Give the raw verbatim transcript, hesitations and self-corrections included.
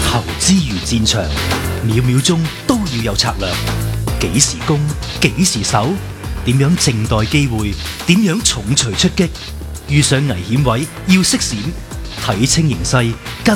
投資如戰場，秒秒鐘都要有策略。幾時攻，幾時守，點樣靜待機會，點樣重錘出擊。遇上危險位要識閃，睇清形勢，